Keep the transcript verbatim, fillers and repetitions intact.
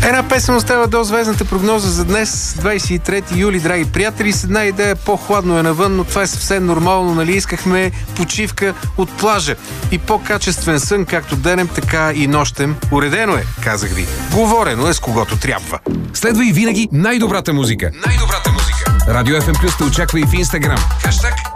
Една песен остава до звездната прогноза за днес, двадесет и трети юли, драги приятели. С една идея, по-хладно е навън, но това е съвсем нормално, нали? Искахме почивка от плажа и по-качествен сън, както денем, така и нощем. Уредено е, казах ви. Говорено е с когото трябва. Следва и винаги най-добрата музика. Най-добрата музика. Радио Еф Ем Плюс те очаква и в Инстаграм. Хаштаг